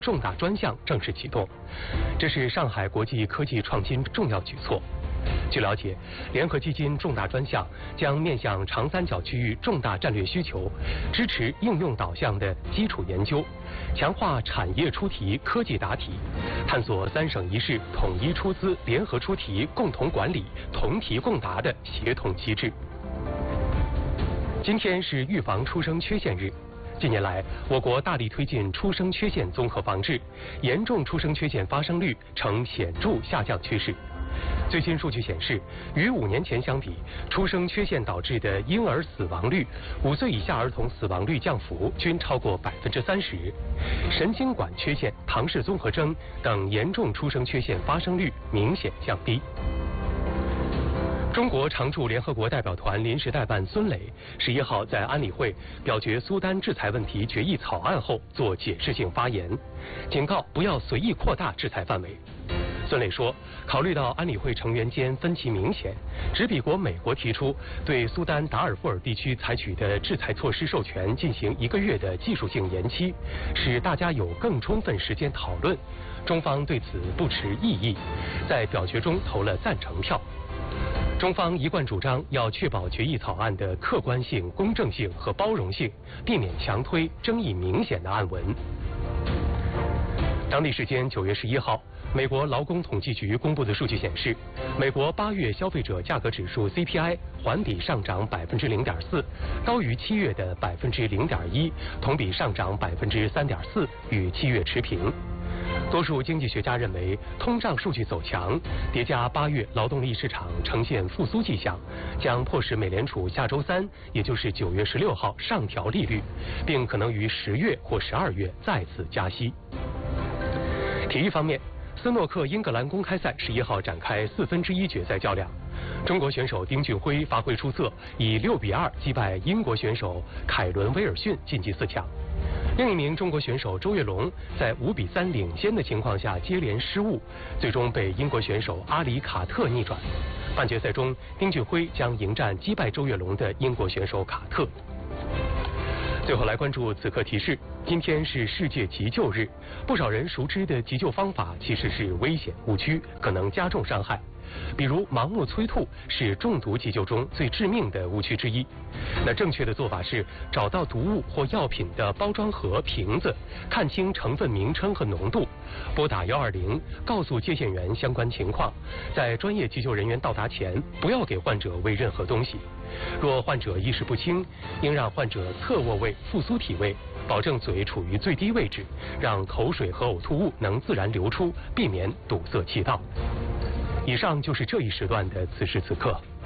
重大专项正式启动，这是上海国际科技创新重要举措。据了解，联合基金重大专项将面向长三角区域重大战略需求，支持应用导向的基础研究，强化产业出题、科技答题，探索3省1市统一出资、联合出题、共同管理、同题共答的协同机制。今天是预防出生缺陷日。近年来，我国大力推进出生缺陷综合防治，严重出生缺陷发生率呈显著下降趋势。最新数据显示，与5年前相比，出生缺陷导致的婴儿死亡率、5岁以下儿童死亡率降幅均超过30%，神经管缺陷、唐氏综合征等严重出生缺陷发生率明显降低。中国常驻联合国代表团临时代办孙磊11号在安理会表决苏丹制裁问题决议草案后做解释性发言，警告不要随意扩大制裁范围。孙磊说，考虑到安理会成员间分歧明显，执笔国美国提出对苏丹达尔富尔地区采取的制裁措施授权进行1个月的技术性延期，使大家有更充分时间讨论。中方对此不持异议，在表决中投了赞成票。中方一贯主张要确保决议草案的客观性、公正性和包容性，避免强推争议明显的案文。当地时间9月11号，美国劳工统计局公布的数据显示，美国8月消费者价格指数 CPI 环比上涨0.4%，高于7月的0.1%，同比上涨3.4%，与7月持平。多数经济学家认为，通胀数据走强，叠加8月劳动力市场呈现复苏迹象，将迫使美联储下周3，也就是9月16号上调利率，并可能于10月或12月再次加息。体育方面，斯诺克英格兰公开赛11号展开1/4决赛较量，中国选手丁俊晖发挥出色，以6-2击败英国选手凯伦·威尔逊晋级4强。另一名中国选手周跃龙在5-3领先的情况下接连失误，最终被英国选手阿里卡特逆转。半决赛中，丁俊晖将迎战击败周跃龙的英国选手卡特。最后来关注此刻提示，今天是世界急救日，不少人熟知的急救方法其实是危险误区，可能加重伤害。比如盲目催吐是中毒急救中最致命的误区之一。那正确的做法是找到毒物或药品的包装盒、瓶子，看清成分名称和浓度，拨打120，告诉接线员相关情况。在专业急救人员到达前，不要给患者喂任何东西。若患者意识不清，应让患者侧卧位、复苏体位，保证嘴处于最低位置，让口水和呕吐物能自然流出，避免堵塞气道。以上就是这一时段的此时此刻。